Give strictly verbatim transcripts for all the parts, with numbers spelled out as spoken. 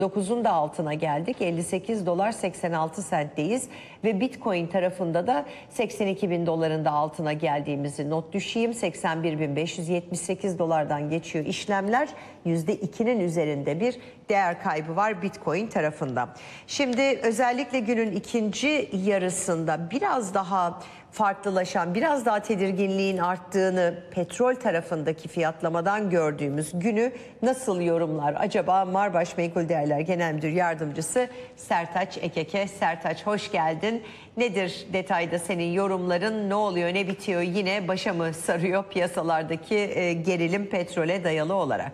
dokuzun da altına geldik. elli sekiz dolar seksen altı sentteyiz ve Bitcoin tarafında da seksen iki bin doların da altına geldiğimizi not düşeyim. seksen bir bin beş yüz yetmiş sekiz dolardan geçiyor işlemler. yüzde ikinin üzerinde bir değer kaybı var Bitcoin tarafında. Şimdi özellikle günün ikinci yarısında biraz daha farklılaşan, biraz daha tedirginliğin arttığını petrol tarafındaki fiyatlamadan gördüğümüz günü nasıl yorumlar? Acaba Marbaş Menkul Değerler Genel Müdür Yardımcısı Sertaç Ekeke. Sertaç, hoş geldin. Nedir detayda senin yorumların? Ne oluyor, ne bitiyor? Yine başa mı sarıyor piyasalardaki e, gerilim petrole dayalı olarak?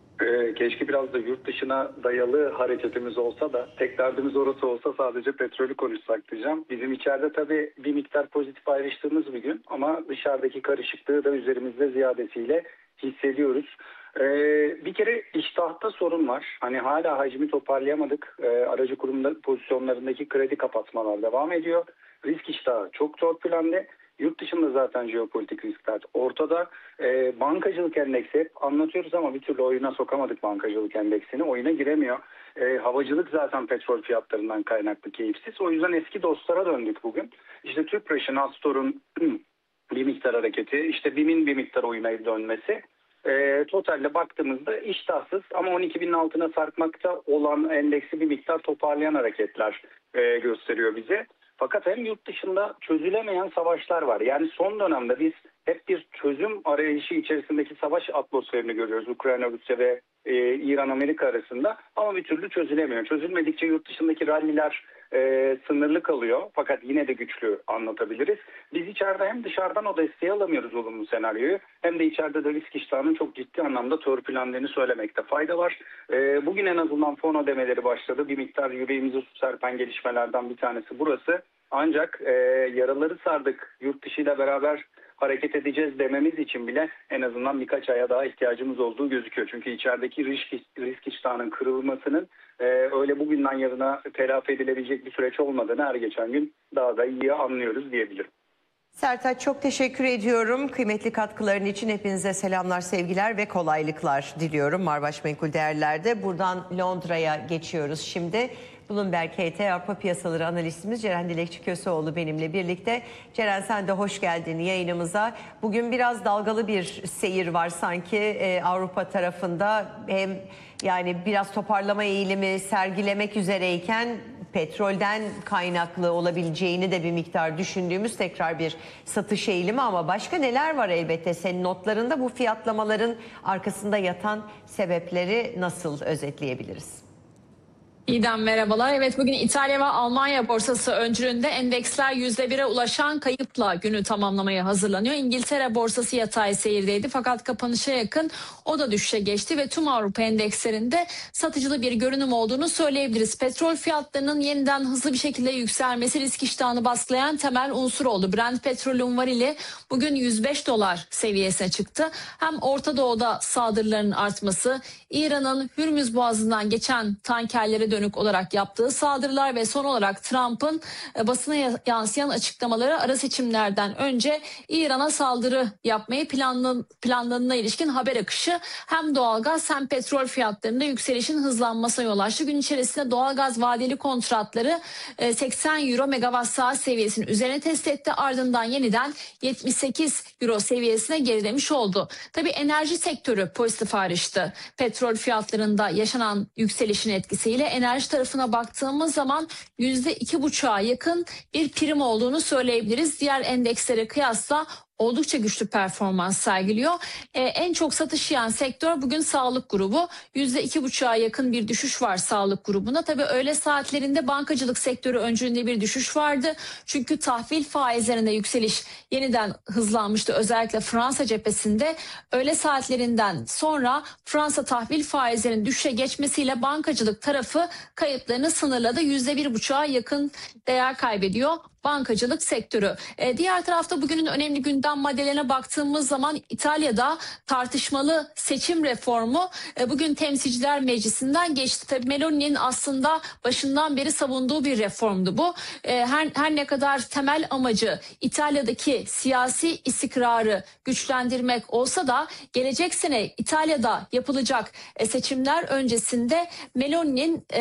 Keşke biraz da yurt dışına dayalı hareketimiz olsa da tek derdimiz orası olsa sadece petrolü konuşsak diyeceğim. Bizim içeride tabii bir miktar pozitif ayrıştığımız bir gün ama dışarıdaki karışıklığı da üzerimizde ziyadesiyle hissediyoruz. Ee, bir kere iştahta sorun var. Hani hala hacmi toparlayamadık. Ee, aracı kurumda pozisyonlarındaki kredi kapatmalar devam ediyor. Risk iştahı çok torpilendi. Yurt dışında zaten jeopolitik riskler ortada. E, bankacılık endeksi hep anlatıyoruz ama bir türlü oyuna sokamadık bankacılık endeksini. Oyuna giremiyor. E, havacılık zaten petrol fiyatlarından kaynaklı keyifsiz. O yüzden eski dostlara döndük bugün. İşte Tüpraş'ın, Astor'un bir miktar hareketi, işte BİM'in bir miktar oyuna dönmesi. E, totalde baktığımızda iştahsız ama on iki binin altına sarkmakta olan endeksi bir miktar toparlayan hareketler e, gösteriyor bize. Fakat hem yurt dışında çözülemeyen savaşlar var. Yani son dönemde biz hep bir çözüm arayışı içerisindeki savaş atmosferini görüyoruz. Ukrayna, Rusya ve e, İran-Amerika arasında ama bir türlü çözülemiyor. Çözülmedikçe yurt dışındaki ralliler e, sınırlı kalıyor. Fakat yine de güçlü anlatabiliriz. Biz içeride hem dışarıdan o desteği alamıyoruz olumlu senaryoyu hem de içeride de risk iştahının çok ciddi anlamda törpülendiğini söylemekte fayda var. E, bugün en azından fon ödemeleri başladı. Bir miktar yüreğimizi su serpen gelişmelerden bir tanesi burası. Ancak e, yaraları sardık, yurt dışıyla beraber hareket edeceğiz dememiz için bile en azından birkaç aya daha ihtiyacımız olduğu gözüküyor. Çünkü içerideki risk, risk iştahının kırılmasının e, öyle bugünden yarına telafi edilebilecek bir süreç olmadığını her geçen gün daha da iyi anlıyoruz diyebilirim. Sertaç, çok teşekkür ediyorum. Kıymetli katkıların için hepinize selamlar, sevgiler ve kolaylıklar diliyorum Marbaş Menkul Değerler'de. Buradan Londra'ya geçiyoruz şimdi. Bloomberg H T Avrupa Piyasaları analistimiz Ceren Dilekçi Köseoğlu benimle birlikte. Ceren, sen de hoş geldin yayınımıza. Bugün biraz dalgalı bir seyir var sanki e, Avrupa tarafında. Hem yani biraz toparlama eğilimi sergilemek üzereyken petrolden kaynaklı olabileceğini de bir miktar düşündüğümüz tekrar bir satış eğilimi, ama başka neler var elbette senin notlarında? Bu fiyatlamaların arkasında yatan sebepleri nasıl özetleyebiliriz? İdem, merhabalar. Evet, bugün İtalya ve Almanya borsası öncülüğünde endeksler yüzde bire ulaşan kayıpla günü tamamlamaya hazırlanıyor. İngiltere borsası yatay seyirdeydi fakat kapanışa yakın o da düşüşe geçti ve tüm Avrupa endekslerinde satıcılı bir görünüm olduğunu söyleyebiliriz. Petrol fiyatlarının yeniden hızlı bir şekilde yükselmesi risk iştahını baskılayan temel unsur oldu. Brent petrolün varili bugün yüz beş dolar seviyesine çıktı. Hem Orta Doğu'da saldırıların artması, İran'ın Hürmüz Boğazı'ndan geçen tankerlere dönük olarak yaptığı saldırılar ve son olarak Trump'ın basına yansıyan açıklamaları ara seçimlerden önce İran'a saldırı yapmayı planlan planladığına ilişkin haber akışı hem doğalgaz hem petrol fiyatlarında yükselişin hızlanmasına yol açtı. Gün içerisinde doğalgaz vadeli kontratları seksen euro megawatt saat seviyesinin üzerine test etti. Ardından yeniden yetmiş sekiz euro seviyesine gerilemiş oldu. Tabii enerji sektörü pozitif ayrıştı. Petrol fiyatlarında yaşanan yükselişin etkisiyle enerji tarafına baktığımız zaman yüzde iki buçuğa yakın bir prim olduğunu söyleyebiliriz. Diğer endekslere kıyasla oldukça güçlü performans sergiliyor. Ee, en çok satış yiyen sektör bugün sağlık grubu. yüzde iki buçuğa yakın bir düşüş var sağlık grubunda. Tabii öğle saatlerinde bankacılık sektörü öncülüğünde bir düşüş vardı. Çünkü tahvil faizlerinde yükseliş yeniden hızlanmıştı. Özellikle Fransa cephesinde öğle saatlerinden sonra Fransa tahvil faizlerinin düşüşe geçmesiyle bankacılık tarafı kayıplarını sınırladı. yüzde bir buçuğa yakın değer kaybediyor bankacılık sektörü. E, diğer tarafta bugünün önemli gündem maddelerine baktığımız zaman İtalya'da tartışmalı seçim reformu e, bugün Temsilciler Meclisi'nden geçti. Tabii Meloni'nin aslında başından beri savunduğu bir reformdu bu. E, her, her ne kadar temel amacı İtalya'daki siyasi istikrarı güçlendirmek olsa da gelecek sene İtalya'da yapılacak e, seçimler öncesinde Meloni'nin